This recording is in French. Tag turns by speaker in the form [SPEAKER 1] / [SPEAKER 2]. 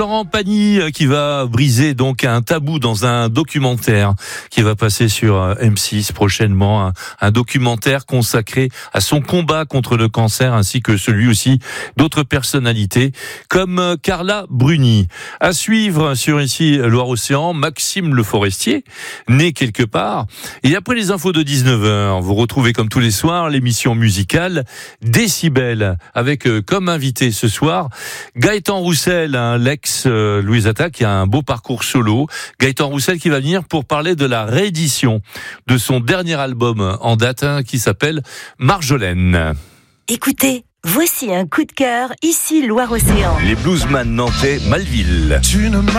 [SPEAKER 1] Florent Pagny qui va briser donc un tabou dans un documentaire qui va passer sur M6 prochainement, un documentaire consacré à son combat contre le cancer ainsi que celui aussi d'autres personnalités comme Carla Bruni. À suivre sur ici Loire-Océan, Maxime Le Forestier, né quelque part. Et après les infos de 19h, vous retrouvez comme tous les soirs l'émission musicale Décibel avec comme invité ce soir Gaëtan Roussel, l'ex Louise Attaque, qui a un beau parcours solo. Gaëtan Roussel qui va venir pour parler de la réédition de son dernier album en date qui s'appelle Marjolaine.
[SPEAKER 2] Écoutez, voici un coup de cœur, ici Loire-Océan.
[SPEAKER 1] Les bluesman nantais Malville.